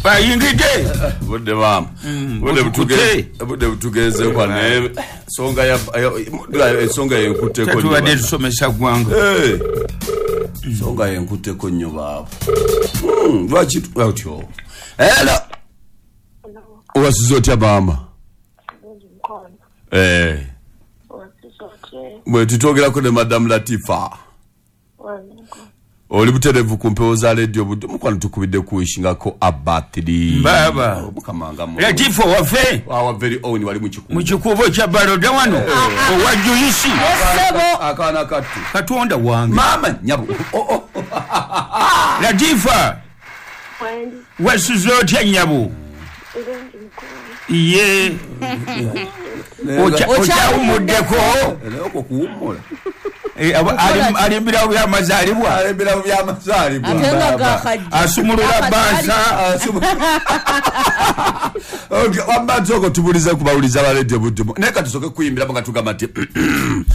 bayingide budde bam budde butugeze kwa ne songa ya songa yenkute ko tuwadde tusomesa gwanga songa yenkute ko nnyo babo lwaki twatyo hello wasizotya bama mwe tutogerako ne Madam Latifa oli buterevu kumpewo za radio budde mukwano tukubidde kuishingako abatiri baba mukamanga mu Latifa wafe our very own wali mu kikubo kya baroda wano owajuyisi akana katonda wange mama nyabu Latifa wasizotya nyabu ye ocha umuddeko leko kuumula alimbira byamazalibwa asumulula bansa wambanzoko tubulize kubawuliza ba radio budde naye katusoke kuyimbira nga tugamba ati